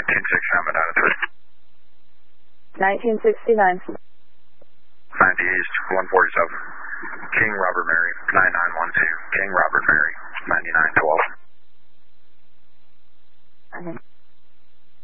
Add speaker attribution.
Speaker 1: 1969 Medina
Speaker 2: 1969.
Speaker 1: 90 East 147. King Robert Mary 9912. King Robert Mary 99.